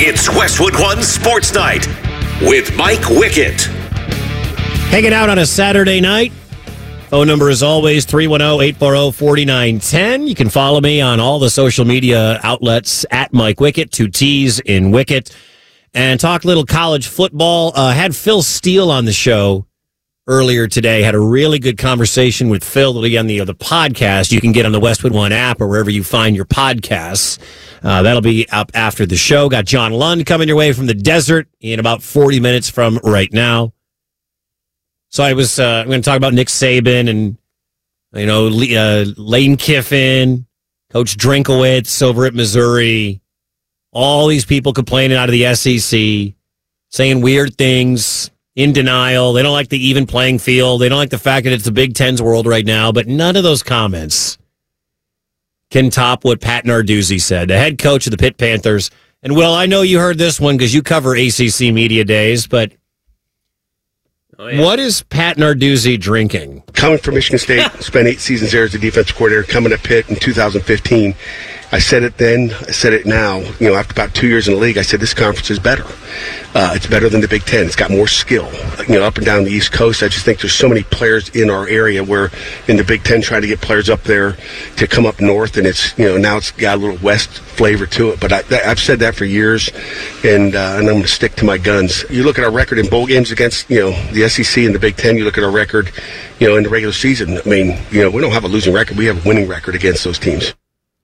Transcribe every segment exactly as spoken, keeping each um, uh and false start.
It's Westwood One Sports Night with Mike Wickett. Hanging out on a Saturday night. Phone number is always three one zero, eight four zero, four nine one zero. You can follow me on all the social media outlets at Mike Wickett, two T's in Wickett. And talk a little college football. Uh, had Phil Steele on the show earlier today. Had a really good conversation with Phil on the, uh, the podcast. You can get on the Westwood One app or wherever you find your podcasts. Uh, that'll be up after the show. Got John Lund coming your way from the desert in about forty minutes from right now. So I was, uh, I'm going to talk about Nick Saban and, you know, uh, Lane Kiffin, Coach Drinkowitz over at Missouri. All these people complaining out of the S E C, saying weird things, in denial. They don't like the even playing field. They don't like the fact that it's the Big Ten's world right now. But none of those comments can top what Pat Narduzzi said, the head coach of the Pitt Panthers. And, Will, I know you heard this one because you cover A C C Media Days, but oh, yeah. What is Pat Narduzzi drinking? Coming from Michigan State, spent eight seasons there as a defensive coordinator, coming to Pitt in two thousand fifteen. I said it then, I said it now. You know, after about two years in the league, I said this conference is better. Uh, it's better than the Big Ten. It's got more skill. You know, up and down the East Coast, I just think there's so many players in our area where in the Big Ten trying to get players up there to come up north, and it's, you know, now it's got a little West flavor to it. But I, I've said that for years, and, uh, and I'm going to stick to my guns. You look at our record in bowl games against, you know, the S E C and the Big Ten. You look at our record, you know, in the regular season. I mean, you know, we don't have a losing record. We have a winning record against those teams.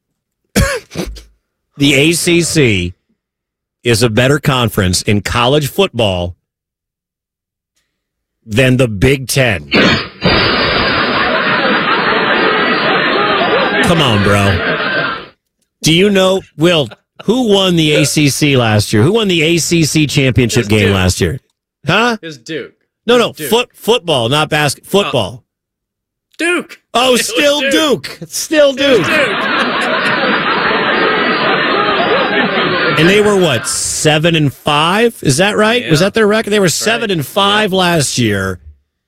The A C C is a better conference in college football than the Big Ten. Come on, bro. Do you know, Will, who won the A C C last year? Who won the A C C championship It's game Duke. last year? Huh? It was Duke. No, no, Duke. foot football, not basket. Football. Oh. Duke. Oh, It still was Duke. Duke. It's still Duke. Duke. And they were what, seven and five? Is that right? Yeah. Was that their record? They were seven right. and five yeah. last year.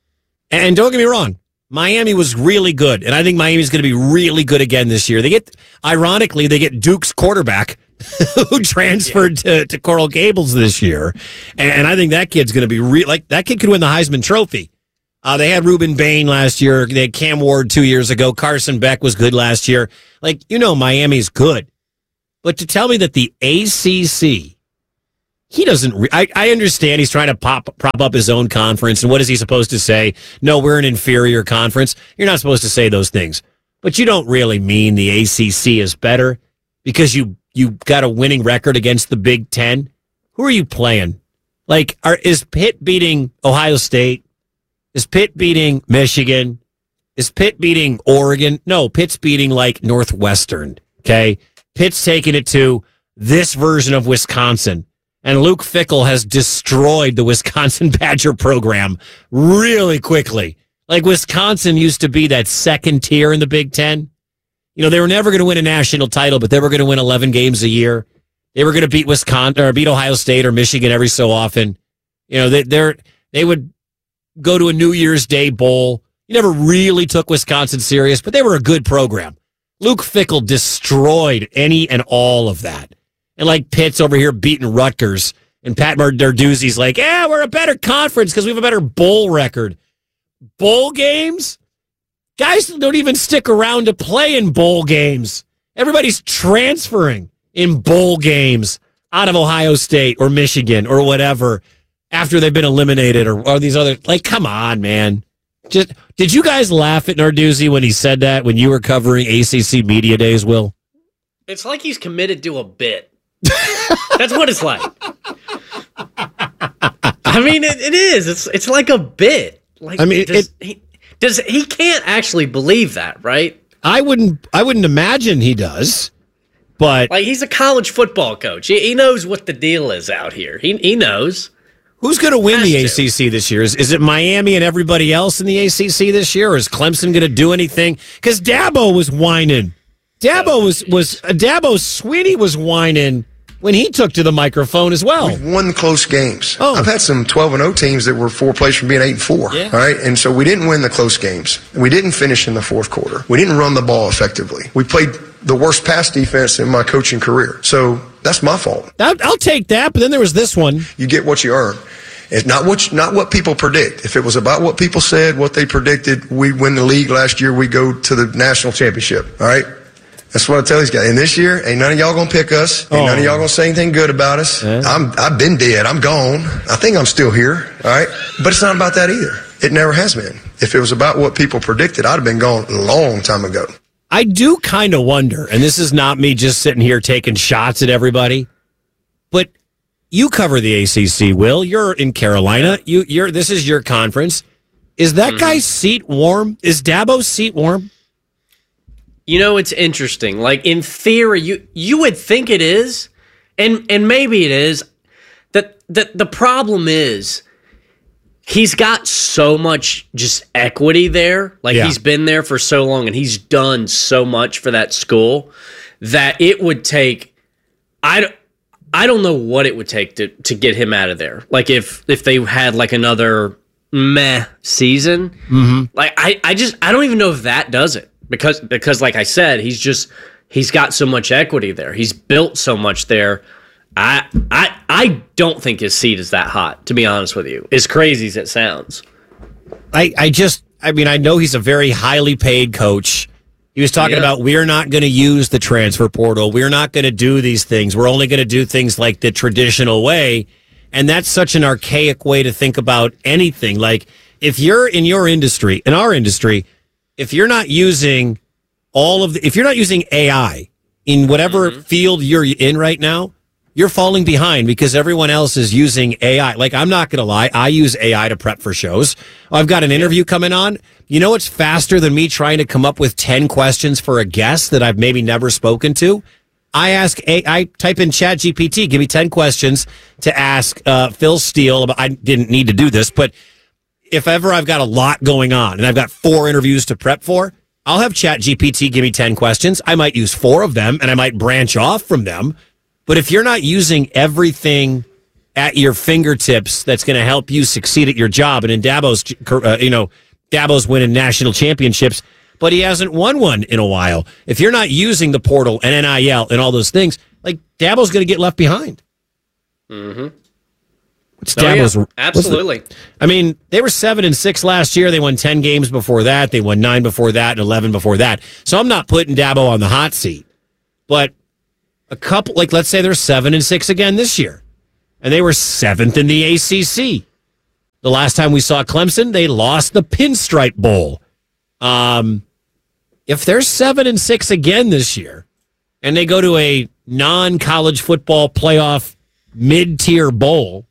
And don't get me wrong, Miami was really good, and I think Miami's going to be really good again this year. They get, ironically, they get Duke's quarterback who transferred yeah. to, to Coral Gables this year, and I think that kid's going to be re- like that kid could win the Heisman Trophy. Uh, they had Reuben Bain last year. They had Cam Ward two years ago. Carson Beck was good last year. Like, you know, Miami's good. But to tell me that the A C C, he doesn't, re- I, I understand he's trying to pop prop up his own conference. And what is he supposed to say? No, we're an inferior conference. You're not supposed to say those things. But you don't really mean the A C C is better because you, you got a winning record against the Big Ten. Who are you playing? Like, are, is Pitt beating Ohio State? Is Pitt beating Michigan? Is Pitt beating Oregon? No, Pitt's beating like Northwestern. Okay. Pitt's taking it to this version of Wisconsin. And Luke Fickell has destroyed the Wisconsin Badger program really quickly. Like, Wisconsin used to be that second tier in the Big Ten. You know, they were never going to win a national title, but they were going to win eleven games a year. They were going to beat Wisconsin or beat Ohio State or Michigan every so often. You know, they they're, they would go to a New Year's Day bowl. You never really took Wisconsin serious, but they were a good program. Luke Fickell destroyed any and all of that. And like Pitt's over here beating Rutgers, and Pat Narduzzi's like, yeah, we're a better conference because we have a better bowl record. Bowl games? Guys don't even stick around to play in bowl games. Everybody's transferring in bowl games out of Ohio State or Michigan or whatever after they've been eliminated or, or these other, like, come on, man. Just, did you guys laugh at Narduzzi when he said that when you were covering A C C Media Days, Will? It's like he's committed to a bit. That's what it's like. I mean, it, it is. It's it's like a bit. Like, I mean, does, it, he, does he can't actually believe that, right? I wouldn't. I wouldn't imagine he does. But like, he's a college football coach. He, he knows what the deal is out here. He he knows. Who's going to win Has the to. A C C this year? Is, is it Miami and everybody else in the A C C this year, or is Clemson going to do anything? Because Dabo was whining. Dabo was was uh, Dabo Sweeney was whining when he took to the microphone as well. We've won close games. Oh. I've had some twelve and oh teams that were four plays from being eight and four. Yeah. All right, and so we didn't win the close games. We didn't finish in the fourth quarter. We didn't run the ball effectively. We played the worst pass defense in my coaching career. So That's my fault. I'll, I'll take that, but then there was this one. You get what you earn. It's not what, not what people predict. If it was about what people said, what they predicted, we'd win the league last year, we'd go to the national championship, all right? That's what I tell these guys. And this year, ain't none of y'all gonna pick us. Ain't oh. none of y'all gonna say anything good about us. Yeah. I'm, I've been dead. I'm gone. I think I'm still here. All right. But it's not about that either. It never has been. If it was about what people predicted, I'd have been gone a long time ago. I do kind of wonder, and this is not me just sitting here taking shots at everybody, but you cover the A C C, Will. You're in Carolina. You, you're. This is your conference. Is that mm-hmm. guy's seat warm? Is Dabo's seat warm? You know, it's interesting. Like, in theory, you you would think it is, and and maybe it is. That the, the problem is he's got so much just equity there. Like, yeah. he's been there for so long, and he's done so much for that school that it would take I don't, I don't know what it would take to, to get him out of there. Like, if if they had, like, another meh season. Mm-hmm. Like, I, I just, I don't even know if that does it. Because, because, like I said, he's just he's got so much equity there. He's built so much there. I I I don't think his seat is that hot, to be honest with you. As crazy as it sounds. I, I just I mean I know he's a very highly paid coach. He was talking yeah. about we're not going to use the transfer portal. We're not going to do these things. We're only going to do things like the traditional way. And that's such an archaic way to think about anything. Like, if you're in your industry, in our industry, if you're not using all of the, if you're not using A I in whatever mm-hmm. field you're in right now, you're falling behind because everyone else is using A I. Like, I'm not going to lie. I use A I to prep for shows. I've got an interview coming on. You know what's faster than me trying to come up with ten questions for a guest that I've maybe never spoken to? I ask, a, I type in Chat G P T, give me ten questions to ask uh, Phil Steele. About, I didn't need to do this, but if ever I've got a lot going on and I've got four interviews to prep for, I'll have Chat G P T give me ten questions. I might use four of them and I might branch off from them. But if you're not using everything at your fingertips that's going to help you succeed at your job, and in Dabo's, uh, you know, Dabo's winning national championships, but he hasn't won one in a while. If you're not using the portal and N I L and all those things, like, Dabo's going to get left behind. Mm-hmm. What's oh, Dabo's, yeah, absolutely. The, I mean, they were seven and six last year. They won ten games before that. They won nine before that and eleven before that. So I'm not putting Dabo on the hot seat. But a couple, like, let's say they're seven and six again this year, and they were seventh in the A C C. The last time we saw Clemson, they lost the Pinstripe Bowl. Um, if they're seven and six again this year, and they go to a non-college football playoff mid-tier bowl,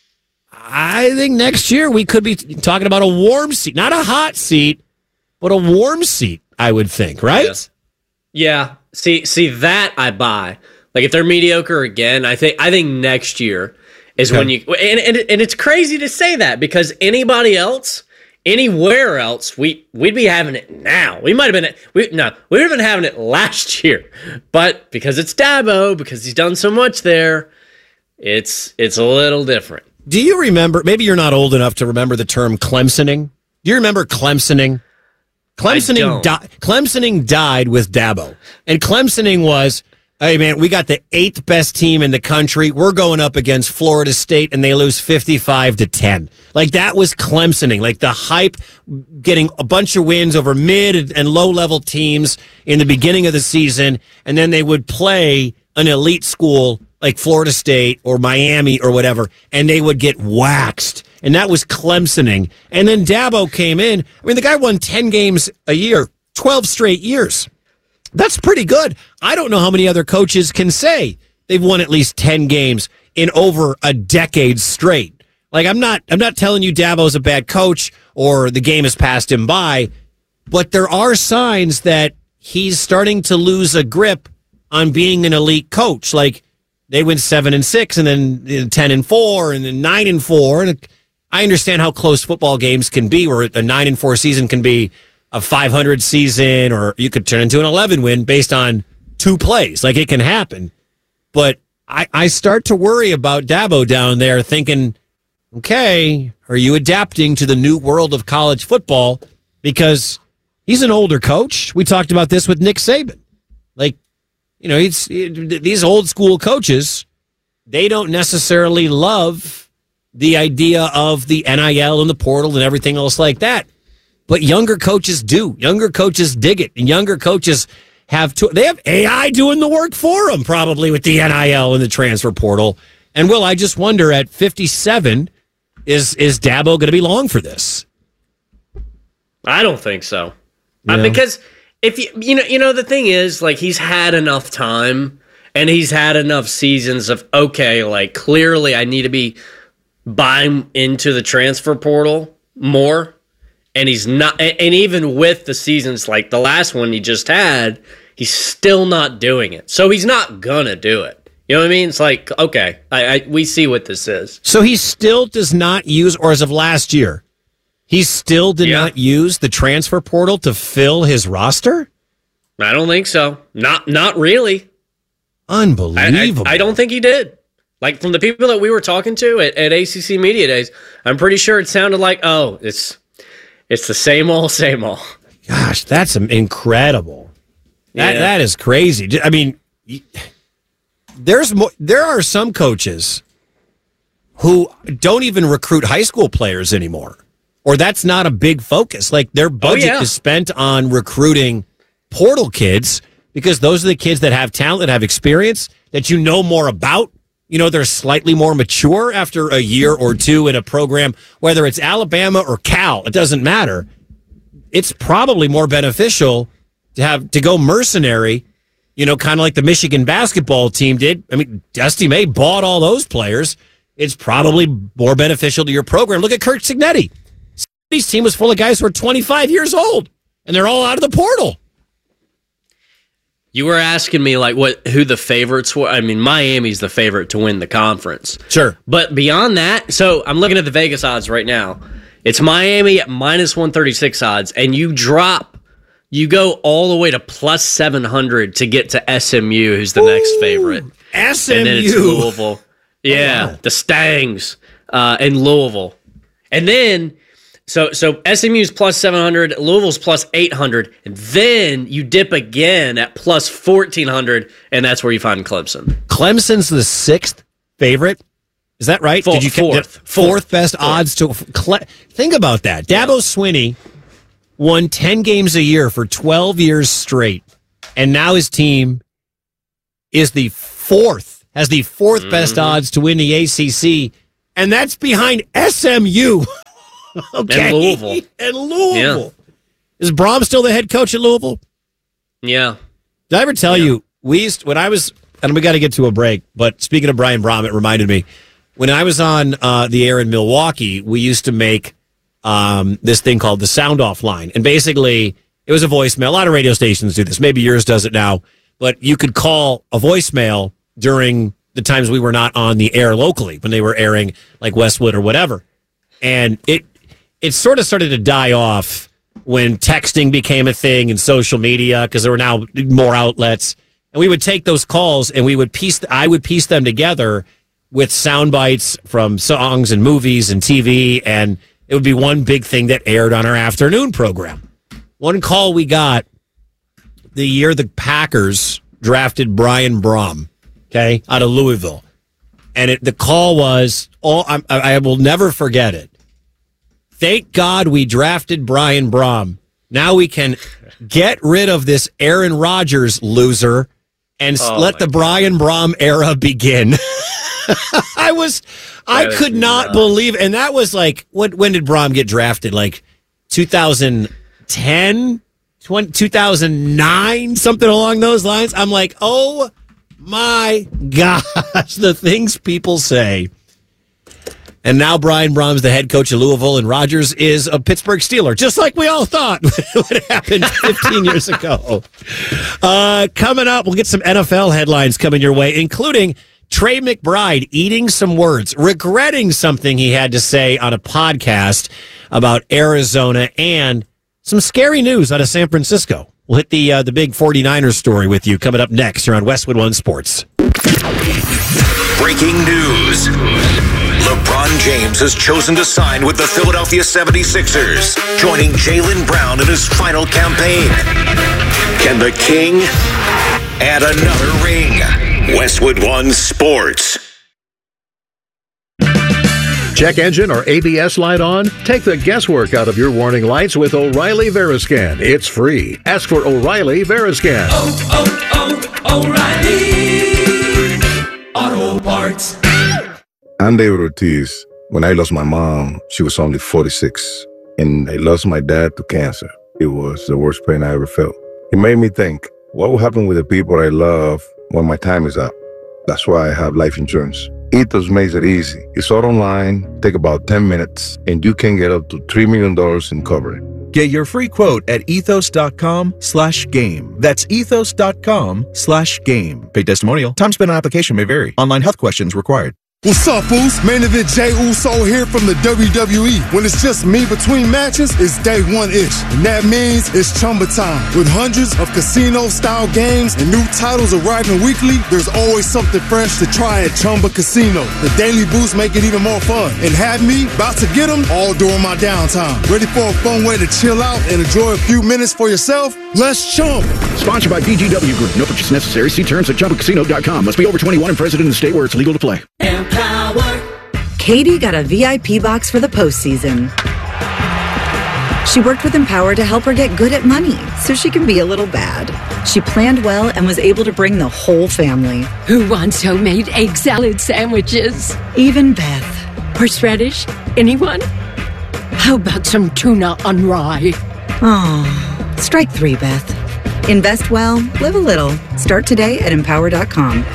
I think next year we could be talking about a warm seat, not a hot seat, but a warm seat, I would think, right? Yes. Yeah. See, see that I buy. Like, if they're mediocre again, I think I think next year is okay. when you and, and and it's crazy to say that, because anybody else, anywhere else, we we'd be having it now. We might have been we no, we would have been having it last year, but because it's Dabo, because he's done so much there, it's it's a little different. Do you remember, maybe you're not old enough to remember the term Clemsoning? Do you remember Clemsoning? Clemsoning, di- Clemsoning died with Dabo. And Clemsoning was, hey, man, we got the eighth best team in the country. We're going up against Florida State, and they lose fifty-five to ten. Like, that was Clemsoning. Like, the hype, getting a bunch of wins over mid and low-level teams in the beginning of the season, and then they would play an elite school like Florida State or Miami or whatever, and they would get waxed. And that was Clemsoning. And then Dabo came in. I mean, the guy won ten games a year, twelve straight years. That's pretty good. I don't know how many other coaches can say they've won at least ten games in over a decade straight. Like, I'm not I'm not telling you Dabo's a bad coach or the game has passed him by, but there are signs that he's starting to lose a grip on being an elite coach. Like, they went seven and six, and then ten and four, and then nine and four. And I understand how close football games can be, where a nine and four season can be a five hundred season, or you could turn into an eleven win based on two plays. Like, it can happen. But I, I start to worry about Dabo down there, thinking, okay, are you adapting to the new world of college football? Because he's an older coach. We talked about this with Nick Saban. Like, you know, it's it, these old school coaches, they don't necessarily love the idea of the N I L and the portal and everything else like that. But younger coaches do. Younger coaches dig it. And younger coaches have to, they have A I doing the work for them, probably with the N I L and the transfer portal. And Will, I just wonder at fifty-seven, is is Dabo going to be long for this? I don't think so. Yeah. Uh, because if you you know you know the thing is, like, he's had enough time and he's had enough seasons of, okay, like, clearly I need to be buying into the transfer portal more. And he's not, and even with the seasons like the last one he just had, he's still not doing it. So he's not gonna do it. You know what I mean? It's like, okay, I, I we see what this is. So he still does not use, or as of last year, he still did Yeah. not use the transfer portal to fill his roster? I don't think so. Not not really. I, Unbelievable. I, I don't think he did. Like, from the people that we were talking to at, at A C C Media Days, I'm pretty sure it sounded like, oh, it's it's the same old, same old. Gosh, that's incredible. That Yeah. That is crazy. I mean, there's more, there are some coaches who don't even recruit high school players anymore, or that's not a big focus. Like, their budget yeah. is spent on recruiting portal kids because those are the kids that have talent, that have experience, that you know more about. You know, they're slightly more mature after a year or two in a program, whether it's Alabama or Cal, it doesn't matter. It's probably more beneficial to have to go mercenary, you know, kind of like the Michigan basketball team did. I mean, Dusty May bought all those players. It's probably more beneficial to your program. Look at Kirk Cignetti. Cignetti's team was full of guys who are twenty-five years old, and they're all out of the portal. You were asking me, like, what who the favorites were. I mean, Miami's the favorite to win the conference. Sure. But beyond that, so I'm looking at the Vegas odds right now. It's Miami at minus one thirty-six odds, and you drop, you go all the way to plus seven hundred to get to S M U, who's the Ooh, next favorite. S M U. And then it's Louisville. Yeah, oh, wow. The Stangs uh, in Louisville. And then, so so S M U's plus seven hundred, Louisville's plus eight hundred, and then you dip again at plus fourteen hundred, and that's where you find Clemson. Clemson's the sixth favorite. Is that right? Fourth, Did you fourth, fourth, fourth best fourth. odds to Cle- think about that? Dabo Swinney won ten games a year for twelve years straight, and now his team is the fourth, has the fourth mm-hmm. best odds to win the A C C, and that's behind S M U. Okay, and Louisville. And Louisville. Yeah. Is Brom still the head coach at Louisville? Yeah. Did I ever tell yeah. you we used when I was, and we got to get to a break. But speaking of Brian Brom, it reminded me. When I was on uh, the air in Milwaukee, we used to make um, this thing called the sound off line. And basically, it was a voicemail. A lot of radio stations do this. Maybe yours does it now. But you could call a voicemail during the times we were not on the air locally, when they were airing like Westwood or whatever. And it it sort of started to die off when texting became a thing and social media, because there were now more outlets. And we would take those calls and we would piece, I would piece them together with sound bites from songs and movies and T V, and it would be one big thing that aired on our afternoon program. One call we got the year the Packers drafted Brian Brom, okay, out of Louisville. And it, the call was, oh, I, I will never forget it. Thank God we drafted Brian Brom. Now we can get rid of this Aaron Rodgers loser and oh let the God. Brian Brom era begin. I was, I that could not nuts. believe, and that was like, what? When did Brom get drafted? Like two thousand ten, twenty, two thousand nine, something along those lines. I'm like, oh my gosh, the things people say. And now Brian Brom's the head coach of Louisville, and Rodgers is a Pittsburgh Steeler, just like we all thought would happen fifteen years ago. Uh, coming up, we'll get some N F L headlines coming your way, including Trey McBride eating some words, regretting something he had to say on a podcast about Arizona, and some scary news out of San Francisco. We'll hit the uh, the big 49ers story with you coming up next here on Westwood One Sports. Breaking news. LeBron James has chosen to sign with the Philadelphia seventy-sixers, joining Jaylen Brown in his final campaign. Can the King Add another ring. Westwood One Sports. Check engine or A B S light on? Take the guesswork out of your warning lights with O'Reilly Veriscan. It's free. Ask for O'Reilly Veriscan. Oh, oh, oh, O'Reilly Auto Parts. I'm David Ortiz. When I lost my mom, she was only forty-six. And I lost my dad to cancer. It was the worst pain I ever felt. It made me think, what will happen with the people I love when my time is up? That's why I have life insurance. Ethos makes it easy. It's all online, take about ten minutes, and you can get up to three million dollars in coverage. Get your free quote at ethos.com slash game. That's ethos.com slash game. Paid testimonial. Time spent on application may vary. Online health questions required. What's up, Uso? Main event Jey Uso here from the W W E. When it's just me between matches, it's day one-ish. And that means it's Chumba time. With hundreds of casino-style games and new titles arriving weekly, there's always something fresh to try at Chumba Casino. The daily boosts make it even more fun. And have me about to get them all during my downtime. Ready for a fun way to chill out and enjoy a few minutes for yourself? Let's Chumba. Sponsored by B G W Group. No purchase necessary. See terms at Chumba Casino dot com. Must be over twenty-one and present in the state where it's legal to play. Katie got a V I P box for the postseason. She worked with Empower to help her get good at money so she can be a little bad. She planned well and was able to bring the whole family. Who wants homemade egg salad sandwiches? Even Beth. Horseradish? Anyone? How about some tuna on rye? Oh, strike three, Beth. Invest well, live a little. Start today at empower dot com.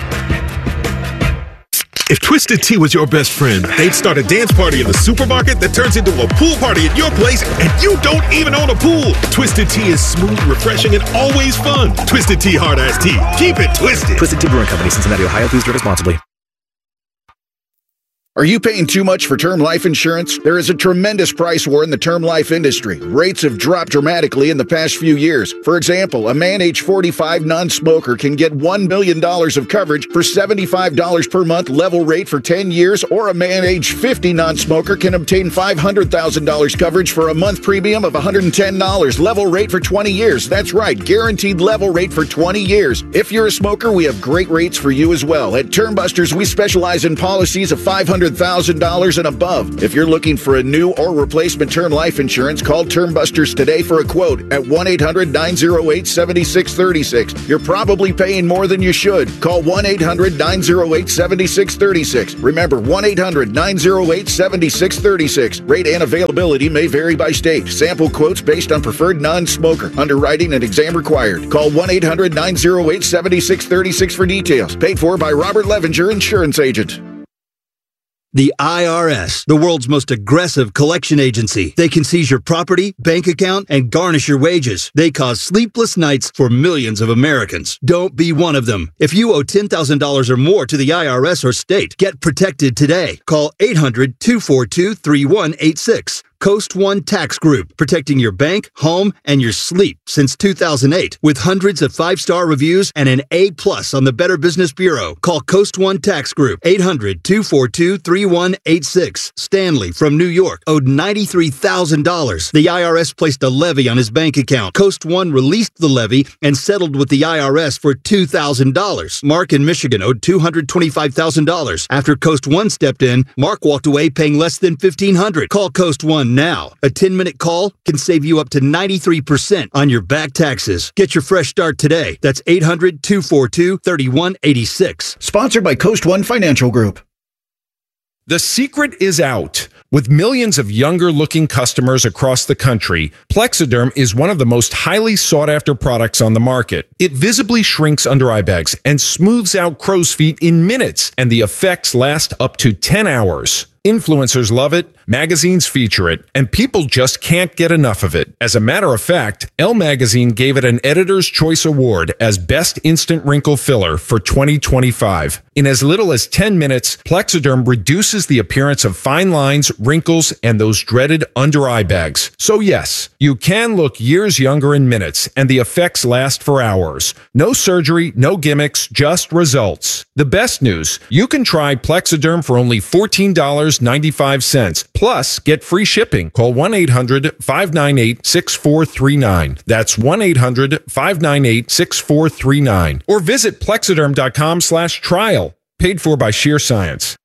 If Twisted Tea was your best friend, they'd start a dance party in the supermarket that turns into a pool party at your place, and you don't even own a pool. Twisted Tea is smooth, refreshing, and always fun. Twisted Tea Hard Ass Tea. Keep it twisted. Twisted Tea Brewing Company, Cincinnati, Ohio. Please drink responsibly. Are you paying too much for term life insurance? There is a tremendous price war in the term life industry. Rates have dropped dramatically in the past few years. For example, a man age forty-five non-smoker can get one million dollars of coverage for seventy-five dollars per month level rate for ten years, or a man age fifty non-smoker can obtain five hundred thousand dollars coverage for a month premium of one hundred ten dollars level rate for twenty years. That's right, guaranteed level rate for twenty years. If you're a smoker, we have great rates for you as well. At Term Busters, we specialize in policies of five hundred thousand dollars and above. If you're looking for a new or replacement term life insurance, call Term Busters today for a quote at one eight hundred nine oh eight seven six three six. You're probably paying more than you should. Call one eight hundred nine oh eight seven six three six. Remember, one eight hundred nine oh eight seven six three six. Rate and availability may vary by state. Sample quotes based on preferred non-smoker. Underwriting and exam required. Call one eight hundred nine oh eight seven six three six for details. Paid for by Robert Levenger, insurance agent. The I R S, the world's most aggressive collection agency. They can seize your property, bank account, and garnish your wages. They cause sleepless nights for millions of Americans. Don't be one of them. If you owe ten thousand dollars or more to the I R S or state, get protected today. Call eight hundred two four two three one eight six. Coast One Tax Group, protecting your bank, home, and your sleep since two thousand eight. With hundreds of five-star reviews and an A plus on the Better Business Bureau. Call Coast One Tax Group, eight hundred two four two three one eight six. Stanley from New York owed ninety-three thousand dollars. The I R S placed a levy on his bank account. Coast One released the levy and settled with the I R S for two thousand dollars. Mark in Michigan owed two hundred twenty-five thousand dollars. After Coast One stepped in, Mark walked away paying less than fifteen hundred dollars. Call Coast One now. A ten-minute call can save you up to ninety-three percent on your back taxes. Get your fresh start today. That's eight hundred two four two three one eight six. Sponsored by Coast One Financial Group. The secret is out. With millions of younger-looking customers across the country, Plexiderm is one of the most highly sought-after products on the market. It visibly shrinks under-eye bags and smooths out crow's feet in minutes, and the effects last up to ten hours. Influencers love it, magazines feature it, and people just can't get enough of it. As a matter of fact, Elle Magazine gave it an Editor's Choice Award as Best Instant Wrinkle Filler for twenty twenty-five. In as little as ten minutes, Plexiderm reduces the appearance of fine lines, wrinkles, and those dreaded under-eye bags. So yes, you can look years younger in minutes, and the effects last for hours. No surgery, no gimmicks, just results. The best news, you can try Plexiderm for only fourteen dollars dollars and ninety-five cents. Plus, get free shipping. Call one eight hundred five nine eight six four three nine. That's one eight hundred five nine eight six four three nine. Or visit Plexiderm dot com slash trial. Paid for by Sheer Science.